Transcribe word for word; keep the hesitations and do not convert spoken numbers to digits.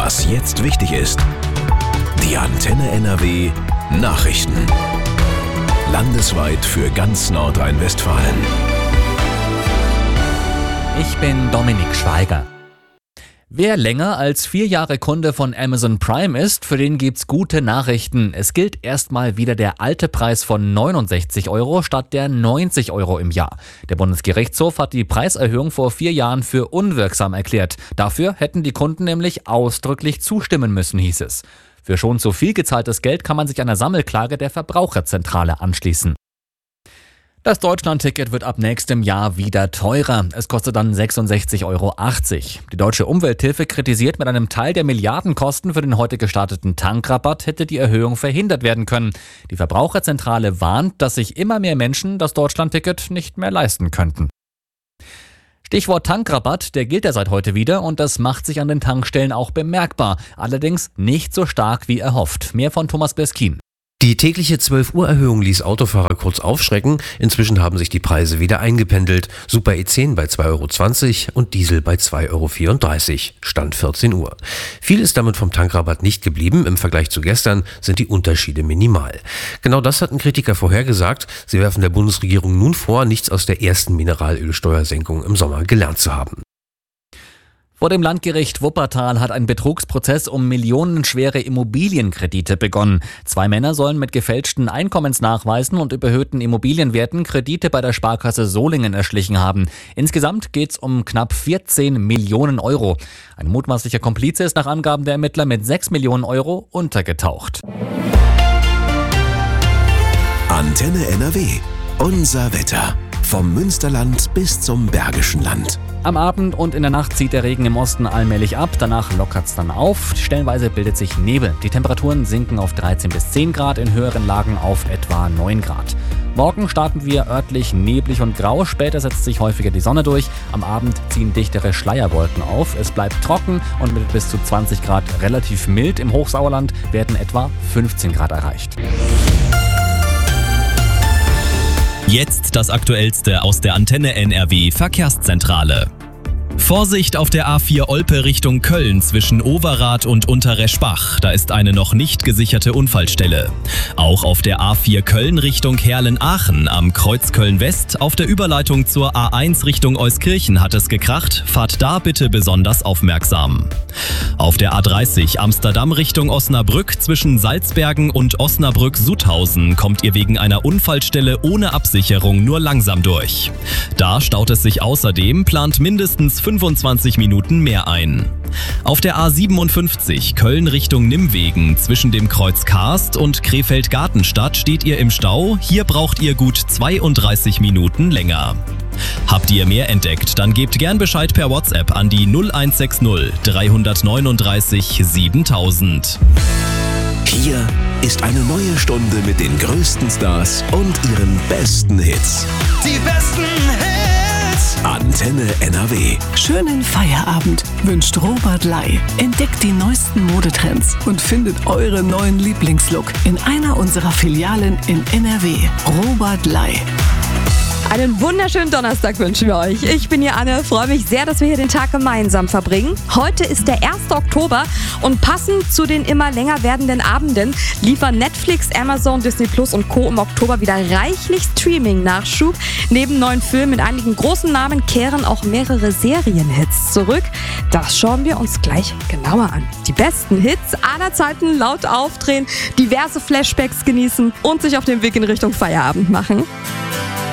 Was jetzt wichtig ist. Die Antenne N R W Nachrichten. Landesweit für ganz Nordrhein-Westfalen. Ich bin Dominik Schweiger. Wer länger als vier Jahre Kunde von Amazon Prime ist, für den gibt's gute Nachrichten. Es gilt erstmal wieder der alte Preis von neunundsechzig Euro statt der neunzig Euro im Jahr. Der Bundesgerichtshof hat die Preiserhöhung vor vier Jahren für unwirksam erklärt. Dafür hätten die Kunden nämlich ausdrücklich zustimmen müssen, hieß es. Für schon zu viel gezahltes Geld kann man sich einer Sammelklage der Verbraucherzentrale anschließen. Das Deutschlandticket wird ab nächstem Jahr wieder teurer. Es kostet dann sechsundsechzig Euro achtzig. Die Deutsche Umwelthilfe kritisiert, mit einem Teil der Milliardenkosten für den heute gestarteten Tankrabatt hätte die Erhöhung verhindert werden können. Die Verbraucherzentrale warnt, dass sich immer mehr Menschen das Deutschlandticket nicht mehr leisten könnten. Stichwort Tankrabatt, der gilt ja seit heute wieder und das macht sich an den Tankstellen auch bemerkbar. Allerdings nicht so stark wie erhofft. Mehr von Thomas Beskin. Die tägliche zwölf Uhr Erhöhung ließ Autofahrer kurz aufschrecken. Inzwischen haben sich die Preise wieder eingependelt. Super E zehn bei zwei Euro zwanzig und Diesel bei zwei Euro vierunddreißig. Stand vierzehn Uhr. Viel ist damit vom Tankrabatt nicht geblieben. Im Vergleich zu gestern sind die Unterschiede minimal. Genau das hatten Kritiker vorhergesagt. Sie werfen der Bundesregierung nun vor, nichts aus der ersten Mineralölsteuersenkung im Sommer gelernt zu haben. Vor dem Landgericht Wuppertal hat ein Betrugsprozess um millionenschwere Immobilienkredite begonnen. Zwei Männer sollen mit gefälschten Einkommensnachweisen und überhöhten Immobilienwerten Kredite bei der Sparkasse Solingen erschlichen haben. Insgesamt geht es um knapp vierzehn Millionen Euro. Ein mutmaßlicher Komplize ist nach Angaben der Ermittler mit sechs Millionen Euro untergetaucht. Antenne N R W. Unser Wetter. Vom Münsterland bis zum Bergischen Land. Am Abend und in der Nacht zieht der Regen im Osten allmählich ab, danach lockert es dann auf. Stellenweise bildet sich Nebel. Die Temperaturen sinken auf dreizehn bis zehn Grad, in höheren Lagen auf etwa neun Grad. Morgen starten wir örtlich neblig und grau, später setzt sich häufiger die Sonne durch. Am Abend ziehen dichtere Schleierwolken auf. Es bleibt trocken und mit bis zu zwanzig Grad relativ mild. Im Hochsauerland werden etwa fünfzehn Grad erreicht. Jetzt das Aktuellste aus der Antenne N R W Verkehrszentrale. Vorsicht auf der A vier Olpe Richtung Köln zwischen Overath und Unterreschbach. Da ist eine noch nicht gesicherte Unfallstelle. Auch auf der A vier Köln Richtung Herlen-Aachen am Kreuz Köln-West auf der Überleitung zur A eins Richtung Euskirchen hat es gekracht. Fahrt da bitte besonders aufmerksam. Auf der A dreißig Amsterdam Richtung Osnabrück zwischen Salzbergen und Osnabrück-Sudhausen kommt ihr wegen einer Unfallstelle ohne Absicherung nur langsam durch. Da staut es sich außerdem, plant mindestens fünfundzwanzig Minuten mehr ein. Auf der A siebenundfünfzig Köln Richtung Nimwegen zwischen dem Kreuz Karst und Krefeld-Gartenstadt steht ihr im Stau. Hier braucht ihr gut zweiunddreißig Minuten länger. Habt ihr mehr entdeckt, dann gebt gern Bescheid per WhatsApp an die null eins sechs null drei neun drei siebentausend. Hier ist eine neue Stunde mit den größten Stars und ihren besten Hits. Die besten Hits! Antenne N R W. Schönen Feierabend wünscht Robert Ley. Entdeckt die neuesten Modetrends und findet euren neuen Lieblingslook in einer unserer Filialen in N R W. Robert Ley. Einen wunderschönen Donnerstag wünschen wir euch. Ich bin hier Anne, freue mich sehr, dass wir hier den Tag gemeinsam verbringen. Heute ist der erste Oktober und passend zu den immer länger werdenden Abenden liefern Netflix, Amazon, Disney Plus und Co. im Oktober wieder reichlich Streaming-Nachschub. Neben neuen Filmen mit einigen großen Namen kehren auch mehrere Serienhits zurück. Das schauen wir uns gleich genauer an. Die besten Hits aller Zeiten laut aufdrehen, diverse Flashbacks genießen und sich auf den Weg in Richtung Feierabend machen.